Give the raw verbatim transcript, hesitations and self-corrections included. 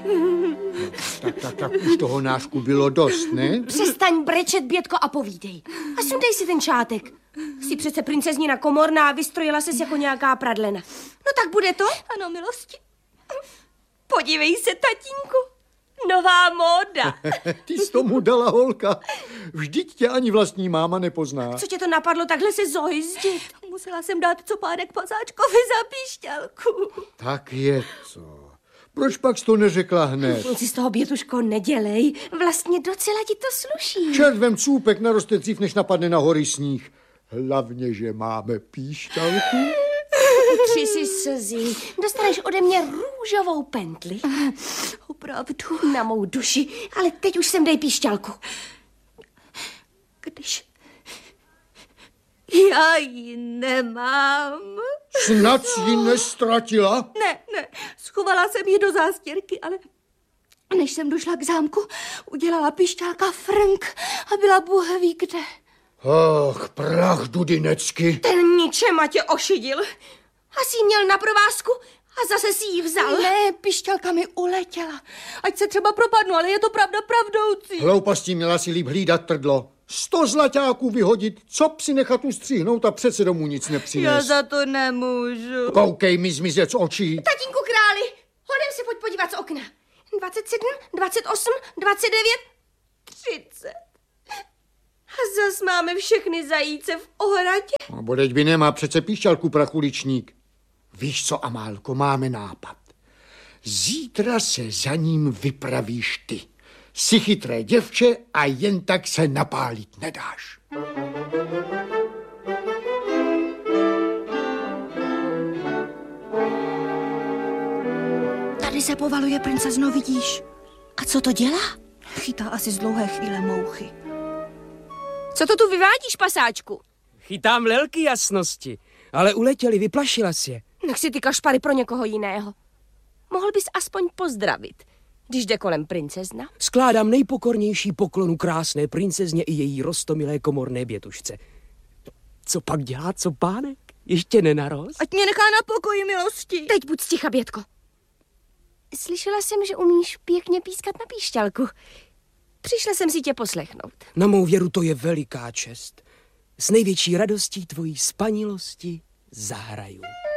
Tak, tak, tak, už toho nášku bylo dost, ne? Přestaň brečet, Bětko, a povídej. A sundej si ten šátek. Jsi přece princeznina Komorná a vystrojila ses jako nějaká pradlena. No tak bude to? Ano, milosti. Podívej se, tatínku. Nová móda. Ty jsi tomu dala, holka. Vždyť tě ani vlastní máma nepozná. Co tě to napadlo takhle se zohyzdit? Musela jsem dát copárek pasáčkovi za píšťalku. Tak je to. Proč pak jsi to neřekla hned? Nic si z toho, Bětuško, nedělej. Vlastně docela ti to sluší. Červem cůpek naroste dřív, než napadne na hory sníh. Hlavně, že máme píšťalku. Utři si slzy. Dostaneš ode mě růžovou pentli. Opravdu. Na mou duši. Ale teď už sem dej píšťalku. Když já ji nemám. Snad jsi ji nestratila? Ne, ne, schovala jsem ji do zástěrky, ale než jsem došla k zámku, udělala pišťálka frnk a byla Bůh ví kde. Ach, prach dudinecky. Ten ničema tě ošidil. Asi ji měl na provázku a zase si ji vzal. Ne, pišťálka mi uletěla. Ať se třeba propadnu, ale je to pravda pravdoucí. Hloupostí, měla si líp hlídat trdlo. Sto zlaťáků vyhodit, co psi nechat ustříhnout a přece domů nic nepřines. Já za to nemůžu. Koukej mi zmizet z očí. Tatínku králi, hodem se pojď podívat z okna. dvacet sedm, dvacet osm, dvacet devět, třicet. A zas máme všechny zajíce v ohradě. No, bodeď by nemá přece píšťalku, prachuličník. Víš co, Amálko, máme nápad. Zítra se za ním vypravíš ty. Jsi chytré děvče a jen tak se napálit nedáš. Tady se povaluje princezno, vidíš? A co to dělá? Chytá asi z dlouhé chvíle mouchy. Co to tu vyvádíš, pasáčku? Chytám lelky jasnosti, ale uletěli, vyplašila si je. Nech si ty kašpary pro někoho jiného. Mohl bys aspoň pozdravit, když jde kolem princezna. Skládám nejpokornější poklonu krásné princezně i její roztomilé komorné Bětušce. Co pak dělá, co pánek? Ještě nenarost? Ať mě nechá na pokoji, milosti. Teď buď sticha, Bětko. Slyšela jsem, že umíš pěkně pískat na píšťalku. Přišla jsem si tě poslechnout. Na mou věru to je veliká čest. S největší radostí tvojí spanilosti zahraju.